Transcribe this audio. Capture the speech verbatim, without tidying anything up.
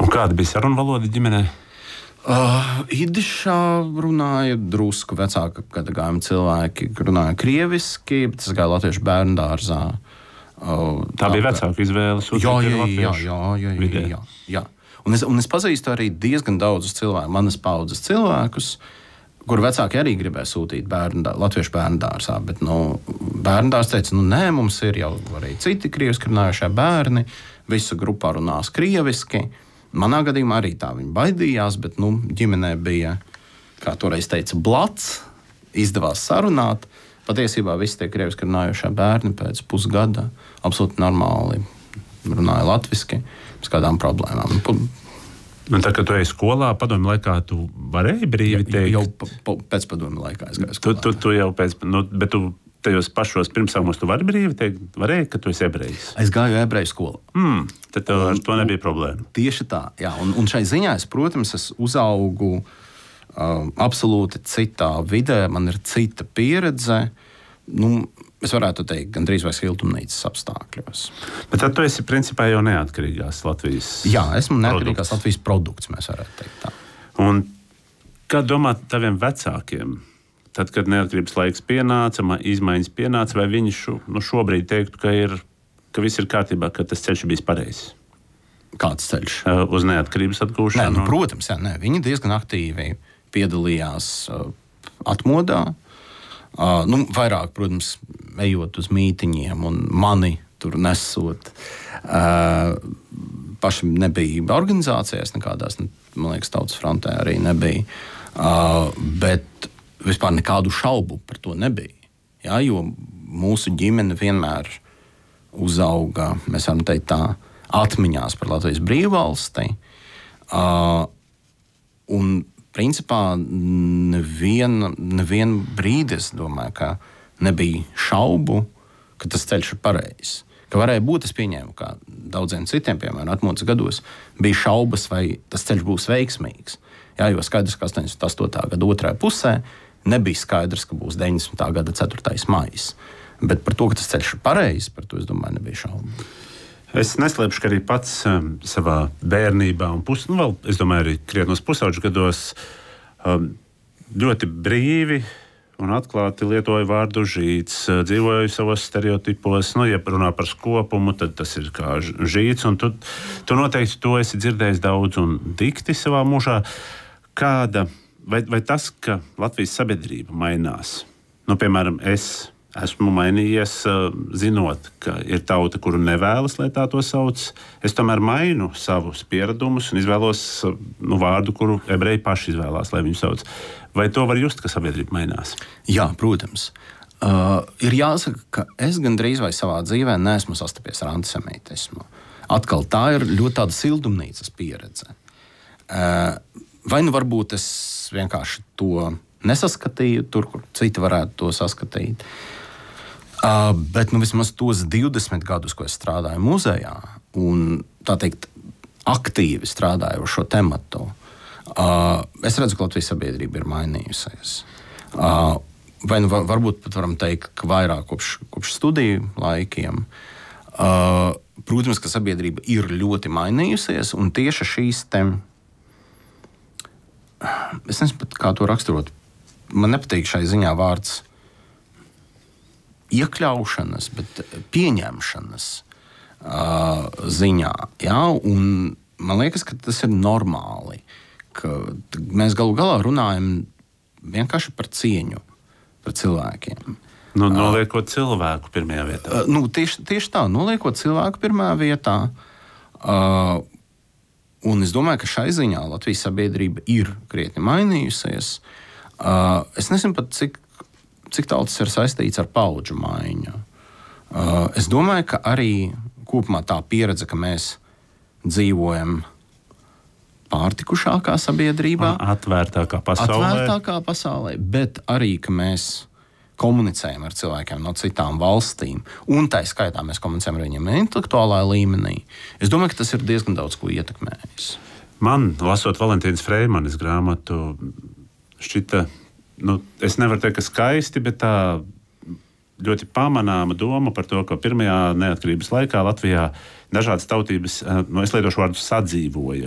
Un kāda bija saruna valoda ģimenē? Uh, Idišā runāja drusku vecāka gadagājuma cilvēki, runāja krieviski, bet es gāju latviešu bērnu dārzā. Uh, tā, tā bija vecāka izvēle. Jā, jā, jā, jā, jā, jā, jā, jā. Un es, un es pazīstu arī diezgan daudzus cilvēkus, manas paudzes cilvēkus, kur vecāki arī gribēja sūtīt bērnu, latviešu bērnu dārzā. Bet nu, bērnu dārs teica, nu nē, mums ir jau arī citi krieviski runājušie bērni, visu grupā runās krieviski. Manā gadījumā arī tā viņi baidījās, bet nu, ģimenē bija, kā toreiz teica, blats, izdevās sarunāt. Patiesībā visi tie krieviski runājušie bērni pēc pusgada absolūti normāli runāja latviski bez kādām problēmām. Un tā, kad tu ej skolā, padomju laikā, tu varēji brīvi teikt? Jau pa, pēc padomju laikā es gāju skolā. Tu, tu, tu jau pēc, nu, bet tu tajos pašos pirmsākumos tu vari brīvi teikt, varēji, ka tu esi ebrejs? Es gāju ebreju skolā. Mm, tad tev ar to nebija problēma. Tieši tā, jā. Un, un šai ziņā es, protams, es uzaugu uh, absolūti citā vidē, man ir cita pieredze. Nu, es varētu teikt, gandrīz vai siltumnīcas apstākļos. Bet tad tu esi principā jau neatkarīgās Latvijas produkts. Jā, esmu neatkarīgās Latvijas produkts, mēs varētu teikt tā. Un kā domāt taviem vecākiem, tad, kad neatkarības laiks pienāca, izmaiņas pienāca, vai viņi šo, nu šobrīd teiktu, ka, ir, ka viss ir kārtībā, ka tas ceļš bijis pareizs? Kāds ceļš? Uz neatkarības atgūšanu? Nē, nu, protams, jā, nē. Viņi diezgan aktīvi piedalījās uh, atmodā. Uh, nu, vairāk, protams, ejot uz mītiņiem un mani tur nesot. Uh, paši nebija organizācijās nekādās, man liekas, Tautas frontē arī nebija. Uh, bet vispār nekādu šaubu par to nebija. Ja, jo mūsu ģimene vienmēr uzauga, mēs varam teikt tā, atmiņās par Latvijas brīvvalsti. Uh, un principā nevienu nevien brīdi es domāju, ka nebija šaubu, ka tas ceļš ir pareizs. Ka varēja būt, es pieņēmu, kā daudziem citiem, piemēram, atmodas gados, bija šaubas, vai tas ceļš būs veiksmīgs. Jā, jo skaidrs, ka astoņdesmit astotā gada otrajā pusē nebija skaidrs, ka būs deviņdesmitā gada ceturtais maijs. Bet par to, ka tas ceļš ir pareizs, par to, es domāju, nebija šaubu. Es neslēpšu, ka arī pats um, savā bērnībā un pus, nu, vēl, es domāju, arī krietnos pusauģu gados um, ļoti brīvi un atklāti lietoju vārdu žīts, dzīvoju savos stereotipos. Nu, ja runā par skopumu, tad tas ir kā žīts, un tu, tu noteikti to esi dzirdējis daudz un dikti savā mūžā. Kāda, vai, vai tas, ka Latvijas sabiedrība mainās? Nu, piemēram, es esmu mainījies, zinot, ka ir tauta, kuru nevēlas, lai tā to sauc. Es tomēr mainu savus pieradumus un izvēlos nu, vārdu, kuru ebreji paši izvēlās, lai viņu sauc. Vai to var just, ka sabiedrība mainās? Jā, protams. Uh, ir jāsaka, ka es gandrīz vai savā dzīvē neesmu sastapies ar antisemītismu. Atkal tā ir ļoti tāda siltumnīcas pieredze. Uh, vai nu varbūt es vienkārši to nesaskatīju tur, kur citi varētu to saskatīt. Uh, bet nu, vismaz tos divdesmit gadus, ko es strādāju muzejā, un tā teikt, aktīvi strādāju ar šo tematu, uh, es redzu, ka Latvijas sabiedrība ir mainījusies. Uh, vai nu varbūt pat varam teikt, ka vairāk kopš, kopš studiju laikiem. Uh, protams, ka sabiedrība ir ļoti mainījusies, un tieši šīs te, es nezinu pat, kā to raksturot, man nepatīk šai ziņā vārds iekļaušanas, bet pieņemšanas uh, ziņā. Jā? Un man liekas, ka tas ir normāli. Ka mēs galu galā runājam vienkārši par cieņu par cilvēkiem. Nu, noliekot cilvēku pirmajā vietā. Uh, nu, tieši, tieši tā, noliekot cilvēku pirmajā vietā. Uh, un es domāju, ka šai ziņā Latvijas sabiedrība ir krietni mainījusies. Uh, es nezinu pat, cik cik tālu tas ir saistīts ar paudžu maiņu. Uh, es domāju, ka arī kopumā tā pieredze, ka mēs dzīvojam pārtikušākā sabiedrībā, atvērtākā pasaulē. atvērtākā pasaulē, bet arī, ka mēs komunicējam ar cilvēkiem no citām valstīm, un tā skaitā mēs komunicējam ar viņiem intelektuālā līmenī. Es domāju, ka tas ir diezgan daudz ko ietekmējis. Man, lasot Valentīnas Freimanes grāmatu, šķita, nu, es nevaru teikt, ka skaisti, bet tā ļoti pamanāma doma par to, ka pirmajā neatkarības laikā Latvijā dažādas tautības, nu, es lietošu vārdu sadzīvoja